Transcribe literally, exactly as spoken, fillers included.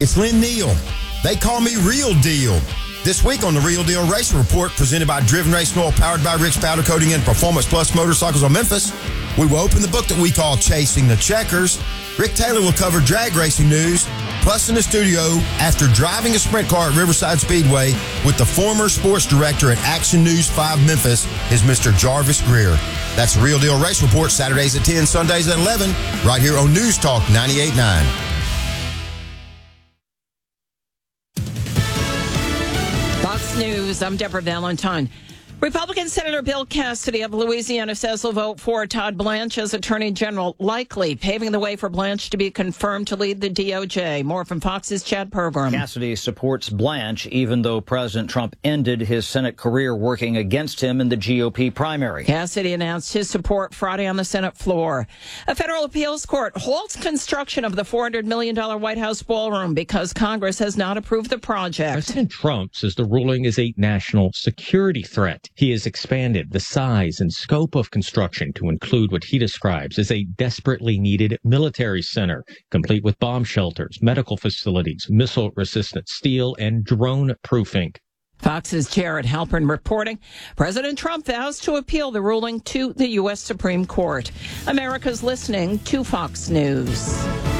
It's Lynn Neal. They call me Real Deal. This week on the Real Deal Racing Report, presented by Driven Racing Oil, powered by Rick's Powder Coating and Performance Plus Motorcycles of Memphis, we will open the book that we call Chasing the Checkers. Rick Taylor will cover drag racing news. Plus, in the studio, after driving a sprint car at Riverside Speedway with the former sports director at Action News five Memphis, is Mister Jarvis Greer. That's the Real Deal Race Report, Saturdays at ten, Sundays at eleven, right here on News Talk ninety-eight point nine. Fox News, I'm Deborah Valentine. Republican Senator Bill Cassidy of Louisiana says he'll vote for Todd Blanche as Attorney General, likely paving the way for Blanche to be confirmed to lead the D O J. More from Fox's Chad Pergram. Cassidy supports Blanche, even though President Trump ended his Senate career working against him in the G O P primary. Cassidy announced his support Friday on the Senate floor. A federal appeals court halts construction of the four hundred million dollars White House ballroom because Congress has not approved the project. President Trump says the ruling is a national security threat. He has expanded the size and scope of construction to include what he describes as a desperately needed military center, complete with bomb shelters, medical facilities, missile-resistant steel, and drone-proofing. Fox's Jared Halpern reporting. President Trump vows to appeal the ruling to the U S Supreme Court. America's listening to Fox News.